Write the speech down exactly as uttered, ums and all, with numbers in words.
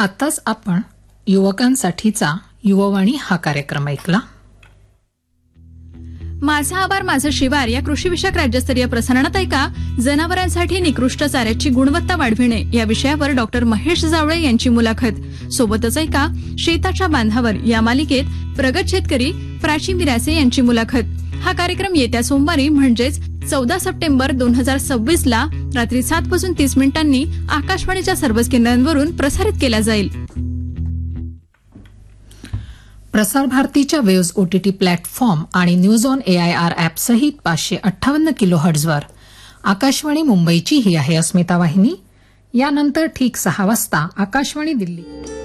आताच आपण युवकांसाठीचा युववाणी हा कार्यक्रम ऐकला. माझा आभार माझं शिवार या कृषीविषयक राज्यस्तरीय प्रसारणात ऐका जनावरांसाठी निकृष्ट चाऱ्याची गुणवत्ता वाढविणे या विषयावर डॉक्टर महेश जावळे यांची मुलाखत. सोबतच ऐका शेताच्या बांधावर या मालिकेत प्रगत शेतकरी प्राची मिरासे यांची मुलाखत. हा कार्यक्रम येत्या सोमवारी म्हणजेच चौदा सप्टेंबर दोन हजार सव्वीस ला रात्री सात वाजून तीस मिनिटांनी आकाशवाणीच्या सर्वच केंद्रांवरून प्रसारित केला जाईल. प्रसार भारतीच्या वेव्ज ओटीटी प्लॅटफॉर्म आणि न्यूज ऑन एआयआर ॲप सहित पाचशे अठ्ठावन्न किलो हर्ट्झवर आकाशवाणी मुंबईची ही आहे अस्मिता वाहिनी. यानंतर ठीक सहा वाजता आकाशवाणी दिल्ली.